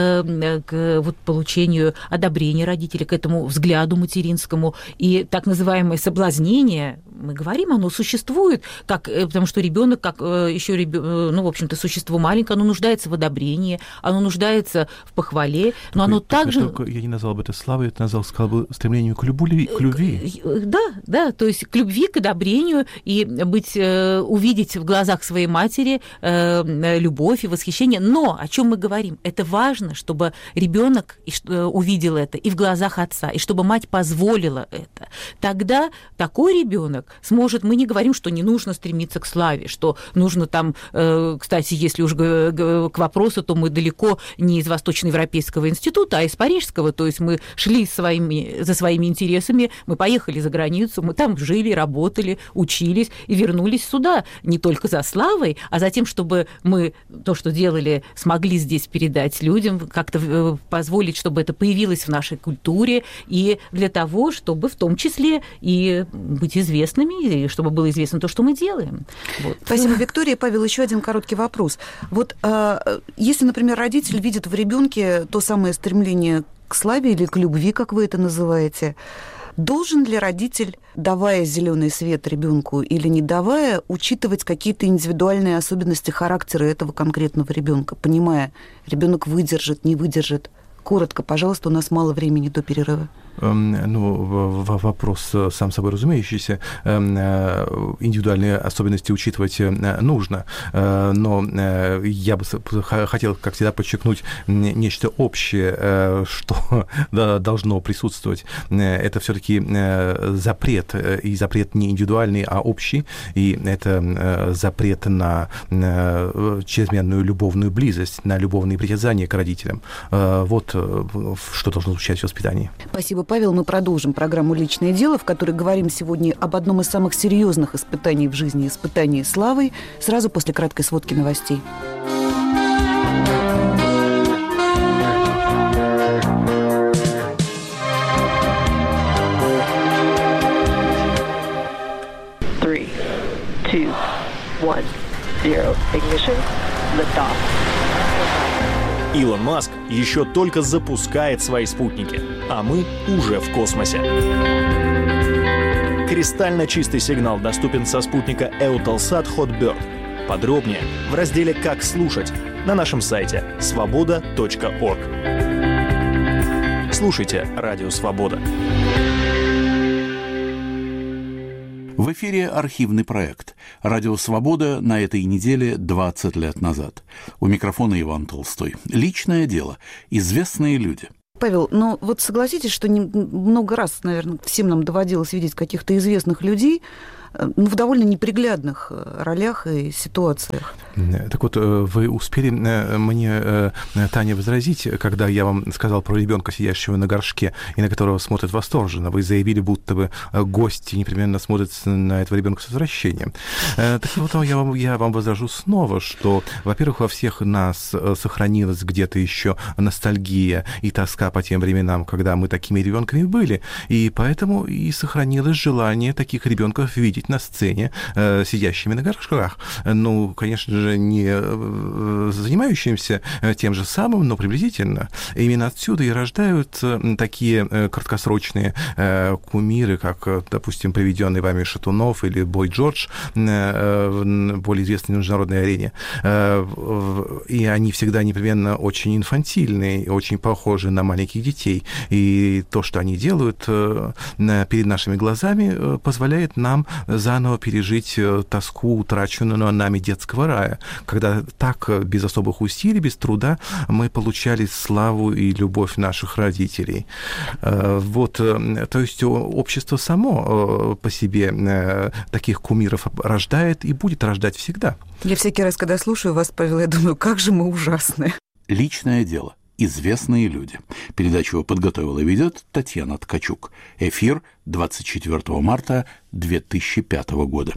к получению одобрения родителей, к этому взгляду материнскому. И так называемое соблазнение, мы говорим, оно существует, потому что ребенок, как еще в общем-то, существо маленькое, оно нуждается в одобрении, оно нуждается в похвале, но оно также... Я не назвал бы это славой, сказал бы стремлению к любви. Да, то есть к любви, к одобрению, и увидеть в глазах своей матери любовь и восхищение. Но о чем мы говорим? Это важно, чтобы ребенок увидел это и в глазах отца, и чтобы мать позволила это. Тогда такой ребенок сможет, мы не говорим, что не нужно стремиться к славе, что нужно там, кстати, если уж к вопросу, то мы далеко не из Восточноевропейского института, а из Парижского, то есть мы шли за своими интересами, мы поехали за границу, мы там жили, работали, учились и вернулись сюда не только за славой, а за тем, чтобы мы то, что делали, смогли здесь передать людям, как-то позволить, чтобы это появилось в нашей культуре, и для того, чтобы в том числе и быть известными, и чтобы было известно то, что мы делаем. Вот. Спасибо, Виктория. Павел, еще один короткий вопрос. Вот если, например, родитель видит в ребенке то самое стремление к славе или к любви, как вы это называете, должен ли родитель, давая зеленый свет ребенку или не давая, учитывать какие-то индивидуальные особенности характера этого конкретного ребенка, понимая, ребенок выдержит, не выдержит? Коротко, пожалуйста, у нас мало времени до перерыва. Вопрос сам собой разумеющийся. Индивидуальные особенности учитывать нужно, но я бы хотел, как всегда, подчеркнуть нечто общее, что должно присутствовать. Это все-таки запрет, и запрет не индивидуальный, а общий, и это запрет на чрезмерную любовную близость, на любовные притязания к родителям. Вот что должно звучать в воспитании. Спасибо, Павел. Мы продолжим программу «Личное дело», в которой говорим сегодня об одном из самых серьезных испытаний в жизни, испытании славой, сразу после краткой сводки новостей. 1, 0, ignition, liftoff. Илон Маск еще только запускает свои спутники, а мы уже в космосе. Кристально чистый сигнал доступен со спутника Eutelsat Hotbird. Подробнее в разделе «Как слушать» на нашем сайте svoboda.org. Слушайте «Радио Свобода». В эфире архивный проект «Радио Свобода» на этой неделе 20 лет назад. У микрофона Иван Толстой. Личное дело. Известные люди. Павел, но вот согласитесь, что много раз, наверное, всем нам доводилось видеть каких-то известных людей, в довольно неприглядных ролях и ситуациях. Так вот, вы успели мне, Таня, возразить, когда я вам сказал про ребенка, сидящего на горшке, и на которого смотрят восторженно. Вы заявили, будто бы гости непременно смотрят на этого ребенка с отвращением. Так вот, я вам возражу снова, что, во-первых, во всех нас сохранилась где-то еще ностальгия и тоска по тем временам, когда мы такими ребенками были, и поэтому и сохранилось желание таких ребенков видеть на сцене, сидящими на горшках. Ну, конечно же, не занимающимся тем же самым, но приблизительно. Именно отсюда и рождаются такие краткосрочные кумиры, как, допустим, приведенный вами Шатунов или Бой Джордж, более известный на международной арене. И они всегда непременно очень инфантильные, очень похожи на маленьких детей. И то, что они делают перед нашими глазами, позволяет нам заново пережить тоску утраченного нами детского рая, когда так, без особых усилий, без труда, мы получали славу и любовь наших родителей. Вот, то есть общество само по себе таких кумиров рождает и будет рождать всегда. Я всякий раз, когда слушаю вас, Павел, я думаю, как же мы ужасны. Личное дело. Известные люди. Передачу подготовила и ведет Татьяна Ткачук. Эфир 24 марта 2005 года.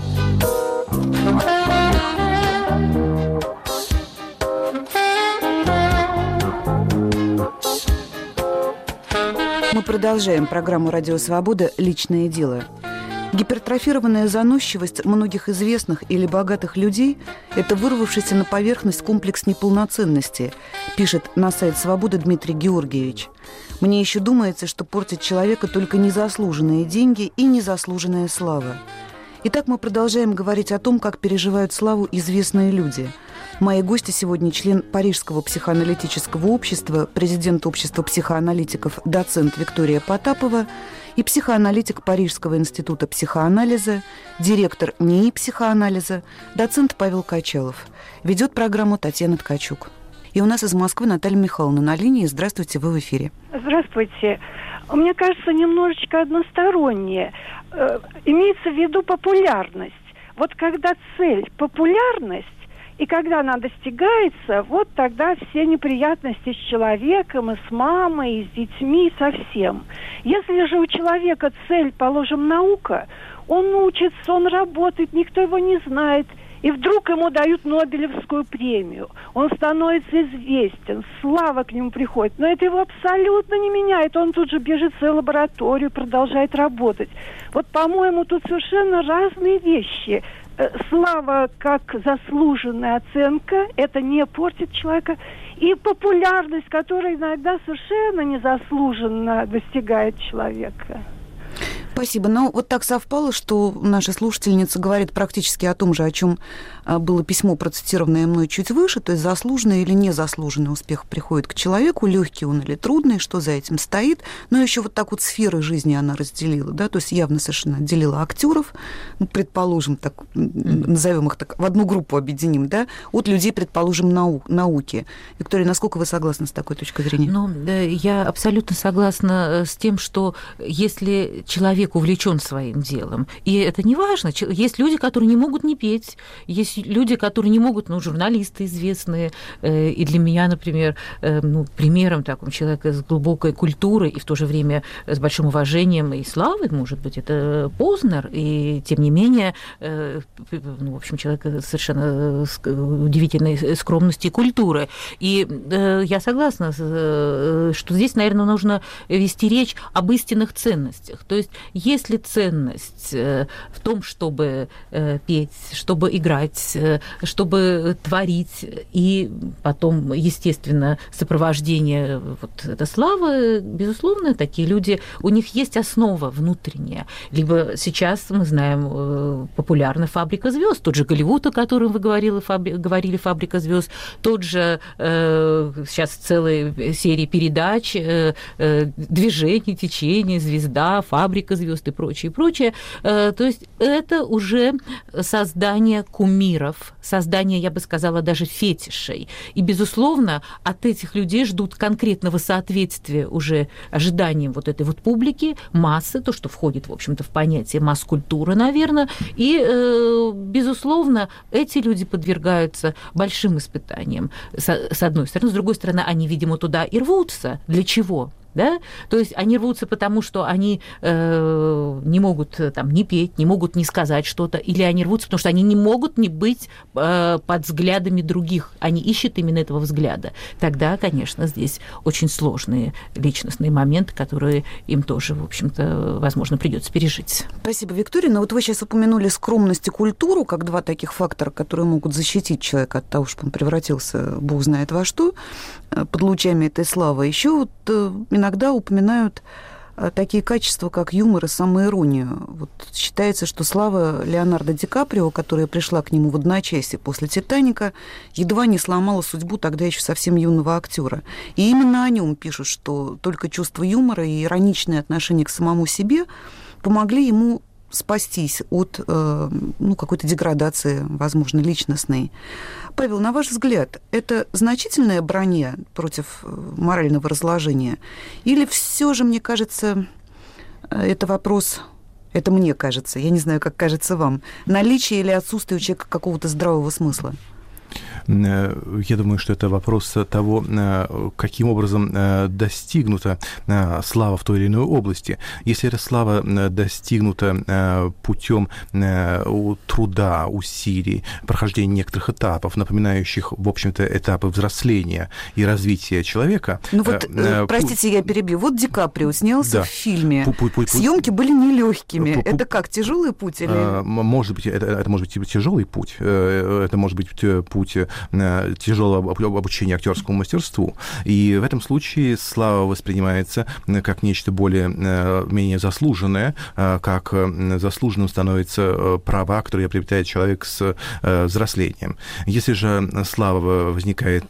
Мы продолжаем программу «Радио Свобода. Личное дело». Гипертрофированная заносчивость многих известных или богатых людей – это вырвавшийся на поверхность комплекс неполноценности, пишет на сайт «Свобода» Дмитрий Георгиевич. Мне еще думается, что портит человека только незаслуженные деньги и незаслуженная слава. Итак, мы продолжаем говорить о том, как переживают славу известные люди. Мои гости сегодня член Парижского психоаналитического общества, президент общества психоаналитиков, доцент Виктория Потапова и психоаналитик Парижского института психоанализа, директор НИИ психоанализа, доцент Павел Качалов. Ведет программу Татьяна Ткачук. И у нас из Москвы Наталья Михайловна на линии. Здравствуйте, вы в эфире. Здравствуйте. Мне кажется, немножечко одностороннее. Имеется в виду популярность. Вот когда цель – популярность, и когда она достигается, вот тогда все неприятности с человеком, и с мамой, и с детьми, и со всем. Если же у человека цель, положим, наука, он учится, он работает, никто его не знает, и вдруг ему дают Нобелевскую премию. Он становится известен, слава к нему приходит. Но это его абсолютно не меняет. Он тут же бежит в свою лабораторию, продолжает работать. Вот, по-моему, тут совершенно разные вещи. Слава как заслуженная оценка, это не портит человека. И популярность, которая иногда совершенно незаслуженно достигает человека. Спасибо. Но вот так совпало, что наша слушательница говорит практически о том же, о чем было письмо, процитированное мной чуть выше, то есть заслуженный или незаслуженный успех приходит к человеку, легкий он или трудный, что за этим стоит. Но еще вот так вот сферы жизни она разделила, да, то есть явно совершенно отделила актеров, ну, предположим, так, назовем их так, в одну группу объединим, да, от людей, предположим, науки. Виктория, насколько вы согласны с такой точкой зрения? Ну, я абсолютно согласна с тем, что если человек увлечен своим делом, и это не важно, есть люди, которые не могут не петь, есть люди, которые не могут, ну, журналисты известные, и для меня, например, ну, примером такого человека с глубокой культурой и в то же время с большим уважением и славой, может быть, это Познер, и тем не менее, ну, в общем, человек совершенно с удивительной скромности и культуры. И я согласна, что здесь, наверное, нужно вести речь об истинных ценностях. То есть есть ли ценность в том, чтобы петь, чтобы играть, чтобы творить, и потом, естественно, сопровождение вот этой славы, безусловно, такие люди, у них есть основа внутренняя. Либо сейчас мы знаем популярна «Фабрика звезд», тот же Голливуд, о котором вы говорили, «Фабрика звезд», тот же сейчас целая серия передач, «Движение», «Течение», «Звезда», «Фабрика звезд» и прочее, прочее. То есть это уже создание кумиров, создание, я бы сказала, даже фетишей. И, безусловно, от этих людей ждут конкретного соответствия уже ожиданиям вот этой вот публики, массы, то, что входит, в общем-то, в понятие масс-культуры, наверное. И, безусловно, эти люди подвергаются большим испытаниям, с одной стороны. С другой стороны, они, видимо, туда и рвутся. Для чего? Да? То есть они рвутся потому, что они не могут там не петь, не могут не сказать что-то, или они рвутся, потому что они не могут не быть под взглядами других. Они ищут именно этого взгляда. Тогда, конечно, здесь очень сложные личностные моменты, которые им тоже, в общем-то, возможно, придется пережить. Спасибо, Виктория. Но вот вы сейчас упомянули скромность и культуру как два таких фактора, которые могут защитить человека от того, чтобы он превратился, бог знает во что, под лучами этой славы. Еще вот иногда упоминают такие качества, как юмор и самоиронию. Вот считается, что слава Леонардо Ди Каприо, которая пришла к нему в одночасье после «Титаника», едва не сломала судьбу тогда еще совсем юного актера. И именно о нем пишут, что только чувство юмора и ироничное отношение к самому себе помогли ему спастись от какой-то деградации, возможно, личностной. Павел, на ваш взгляд, это значительная броня против морального разложения? Или все же, мне кажется, это вопрос, это мне кажется, я не знаю, как кажется вам, наличие или отсутствие у человека какого-то здравого смысла? Я думаю, что это вопрос того, каким образом достигнута слава в той или иной области. Если эта слава достигнута путем труда, усилий, прохождения некоторых этапов, напоминающих, в общем-то, этапы взросления и развития человека. Ну вот, простите, я перебью. Вот Ди Каприо снялся в фильме. Съемки были нелегкими. Это как, тяжелый путь? Или... Может быть, это может быть тяжелый путь. Это может быть путь тяжелого обучения актерскому мастерству. И в этом случае слава воспринимается как нечто менее заслуженное, как заслуженным становятся права, которые приобретает человек с взрослением. Если же слава возникает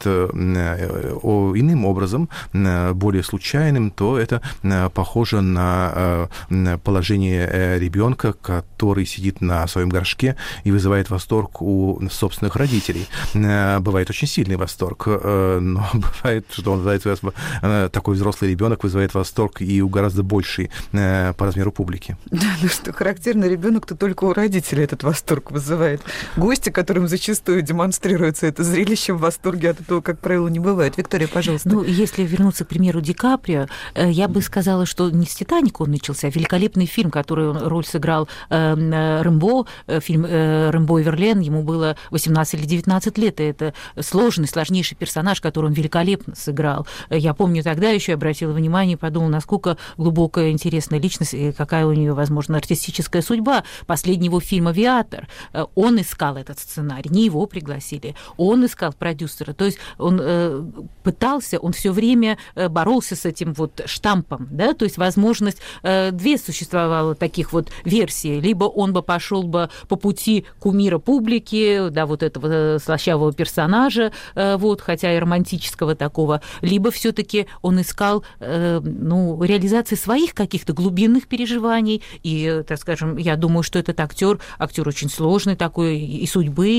иным образом, более случайным, то это похоже на положение ребенка, который сидит на своем горшке и вызывает восторг у собственных родителей. Бывает очень сильный восторг, но бывает, что он вызывает, такой взрослый ребенок вызывает восторг и у гораздо большей по размеру публики. Да, ну что характерно, ребенок-то только у родителей этот восторг вызывает. Гости, которым зачастую демонстрируется это зрелище, в восторге от этого, как правило, не бывает. Виктория, пожалуйста. Ну, если вернуться к примеру Ди Каприо, я бы сказала, что не с «Титаника» он начался, а великолепный фильм, который он роль сыграл Рэмбо, фильм «Рэмбо и Верлен», ему было 18 или 19 лет, и это сложнейший персонаж, который он великолепно сыграл. Я помню, тогда еще обратила внимание и подумала, насколько глубокая, интересная личность и какая у нее, возможно, артистическая судьба. Последнего фильма «Авиатор». Он искал этот сценарий, не его пригласили. Он искал продюсера. То есть он пытался, он все время боролся с этим вот штампом, да, то есть возможность, две существовало таких вот версий. Либо он бы пошел бы по пути кумира публики, да, вот этого слащавого персонажа, вот, хотя и романтического такого, либо все-таки он искал реализации своих каких-то глубинных переживаний. И, так скажем, я думаю, что этот актер очень сложный такой и судьбы,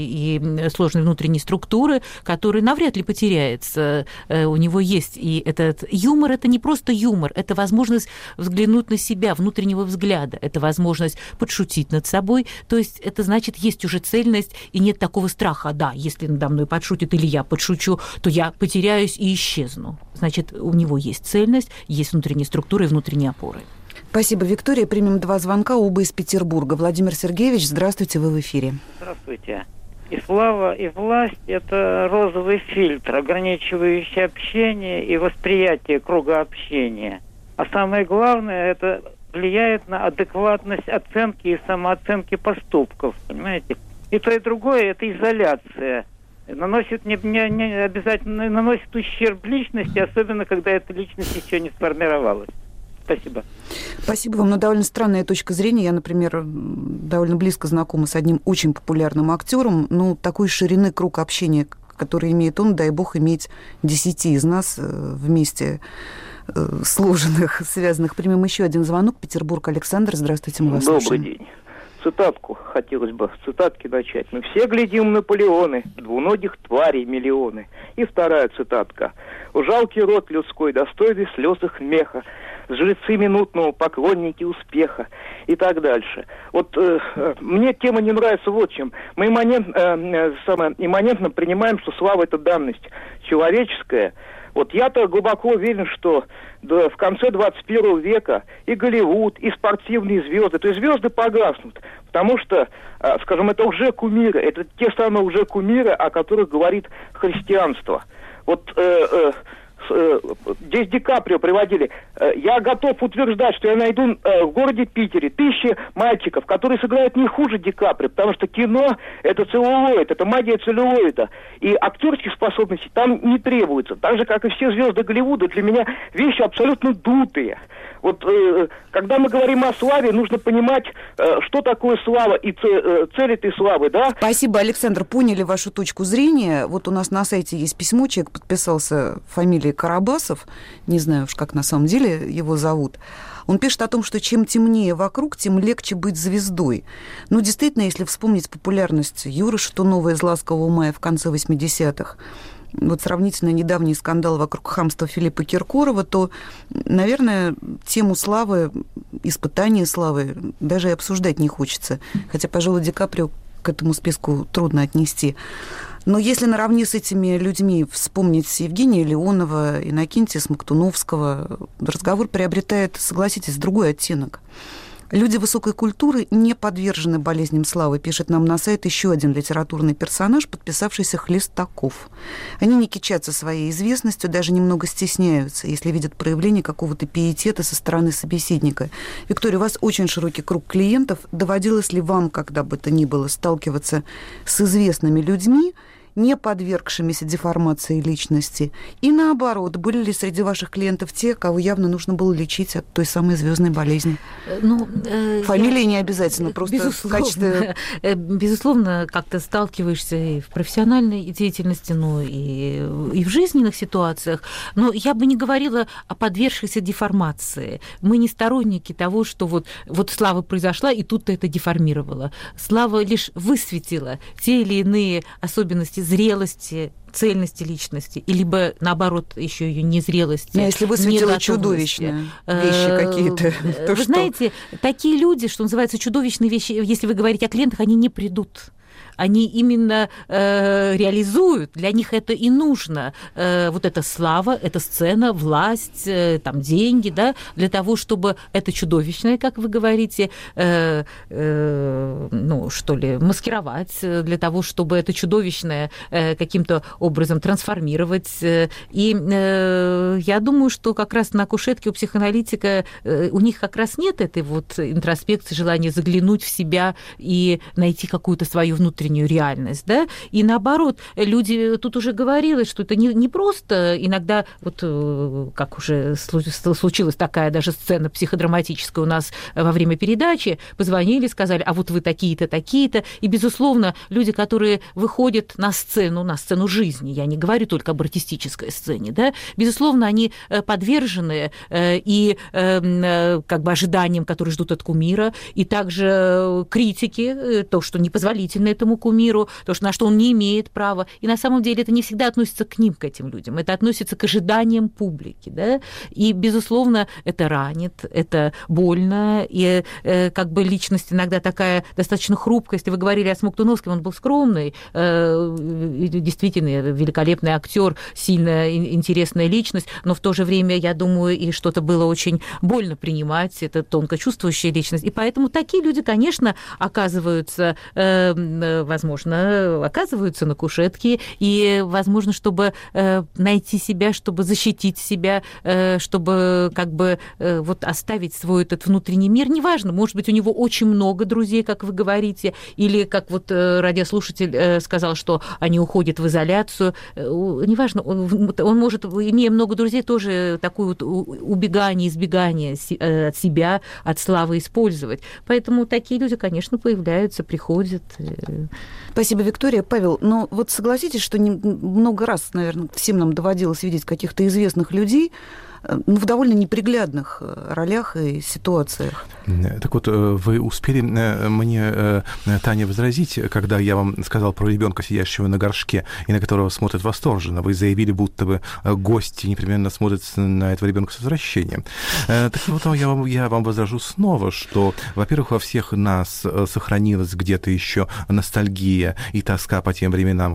и сложной внутренней структуры, который навряд ли потеряется. У него есть и этот юмор, это не просто юмор, это возможность взглянуть на себя, внутреннего взгляда, это возможность подшутить над собой. То есть это значит, есть уже цельность, и нет такого страха, да, если надо мной подшутит или я подшучу, то я потеряюсь и исчезну. Значит, у него есть цельность, есть внутренняя структура и внутренние опоры. Спасибо, Виктория. Примем два звонка, оба из Петербурга. Владимир Сергеевич, здравствуйте, вы в эфире. Здравствуйте. И слава, и власть – это розовый фильтр, ограничивающий общение и восприятие круга общения. А самое главное – это влияет на адекватность оценки и самооценки поступков, понимаете? И то, и другое – это изоляция. Наносит не обязательно наносит ущерб личности, особенно когда эта личность еще не сформировалась. Спасибо. Спасибо вам. Но довольно странная точка зрения. Я, например, довольно близко знакома с одним очень популярным актером. Ну, такой ширины круг общения, который имеет он, дай бог, иметь 10 из нас вместе сложенных, связанных. Примем еще один звонок. Петербург. Александр, здравствуйте, мы вас слушаем. Добрый день. Цитатку хотелось бы с цитатки начать. Мы все глядим Наполеоны, двуногих тварей миллионы. И вторая цитатка. Жалкий род людской, достойный слез их меха, жрецы минутного, поклонники успеха и так дальше. Вот мне тема не нравится вот чем. Мы имманентно принимаем, что слава – это данность человеческая. Вот я-то глубоко уверен, что в конце 21 века и Голливуд, и спортивные звезды, то есть звезды погаснут, потому что, скажем, это уже кумиры, это те самые уже кумиры, о которых говорит христианство. Вот здесь Ди Каприо приводили. Я готов утверждать, что я найду в городе Питере 1000 мальчиков, которые сыграют не хуже Ди Каприо, потому что кино – это целлулоид, это магия целлулоида. И актерских способностей там не требуется. Так же, как и все звезды Голливуда, для меня вещи абсолютно дутые. Вот когда мы говорим о славе, нужно понимать, что такое слава и цель этой славы, да? Спасибо, Александр, поняли вашу точку зрения. Вот у нас на сайте есть письмо, человек подписался фамилией Карабасов, не знаю уж, как на самом деле его зовут. Он пишет о том, что чем темнее вокруг, тем легче быть звездой. Ну, действительно, если вспомнить популярность Юры Шатунова из «Ласкового мая» в конце 80-х, вот сравнительно недавний скандал вокруг хамства Филиппа Киркорова, то, наверное, тему славы, испытания славы даже и обсуждать не хочется. Хотя, пожалуй, Ди Каприо к этому списку трудно отнести. Но если наравне с этими людьми вспомнить Евгения Леонова, Иннокентия Смоктуновского, разговор приобретает, согласитесь, другой оттенок. Люди высокой культуры не подвержены болезням славы, пишет нам на сайт еще один литературный персонаж, подписавшийся Хлестаков. Они не кичатся своей известностью, даже немного стесняются, если видят проявление какого-то пиетета со стороны собеседника. Виктория, у вас очень широкий круг клиентов. Доводилось ли вам, когда бы то ни было, сталкиваться с известными людьми, не подвергшимися деформации личности? И наоборот, были ли среди ваших клиентов те, кого явно нужно было лечить от той самой звездной болезни? Фамилии не обязательно, просто в качестве... Безусловно, как-то сталкиваешься и в профессиональной деятельности, но и в жизненных ситуациях. Но я бы не говорила о подвергшейся деформации. Мы не сторонники того, что вот слава произошла, и тут-то это деформировало. Слава лишь высветила те или иные особенности зрелости, цельности личности, и либо, наоборот, еще ее незрелости. Но если высветила чудовищные вещи какие-то, то вы знаете, такие люди, что называется, чудовищные вещи, если вы говорите о клиентах, они не придут. Они именно реализуют, для них это и нужно. Вот эта слава, эта сцена, власть, там, деньги, да, для того, чтобы это чудовищное, как вы говорите, маскировать, для того, чтобы это чудовищное каким-то образом трансформировать. И я думаю, что как раз на кушетке у психоаналитика у них как раз нет этой вот интроспекции, желания заглянуть в себя и найти какую-то свою внутреннюю реальность, да, и наоборот, люди, тут уже говорилось, что это не просто иногда, вот как уже случилась такая даже сцена психодраматическая у нас во время передачи, позвонили, сказали, а вот вы такие-то, такие-то, и, безусловно, люди, которые выходят на сцену жизни, я не говорю только об артистической сцене, да, безусловно, они подвержены и как бы ожиданиям, которые ждут от кумира, и также критике, то, что непозволительно этому кумиру, то, на что он не имеет права. И на самом деле это не всегда относится к ним, к этим людям. Это относится к ожиданиям публики. Да? И, безусловно, это ранит, это больно. И как бы личность иногда такая достаточно хрупкая. Если вы говорили о Смоктуновском, он был скромный, действительно великолепный актер, сильно интересная личность, но в то же время, я думаю, и что-то было очень больно принимать. Это тонко чувствующая личность. И поэтому такие люди, конечно, оказываются возможно, оказываются на кушетке, и, возможно, чтобы найти себя, чтобы защитить себя, чтобы как бы вот оставить свой этот внутренний мир, неважно, может быть, у него очень много друзей, как вы говорите, или, как вот радиослушатель сказал, что они уходят в изоляцию, неважно, он может, имея много друзей, тоже такое вот убегание, избегание от себя, от славы использовать. Поэтому такие люди, конечно, появляются, приходят. Спасибо, Виктория. Павел, но вот согласитесь, что много раз, наверное, всем нам доводилось видеть каких-то известных людей, в довольно неприглядных ролях и ситуациях. Так вот, вы успели мне, Таня, возразить, когда я вам сказал про ребенка, сидящего на горшке, и на которого смотрят восторженно. Вы заявили, будто бы гости непременно смотрят на этого ребенка с возвращением. Так вот, я вам возражу снова, что, во-первых, во всех нас сохранилась где-то еще ностальгия и тоска по тем временам,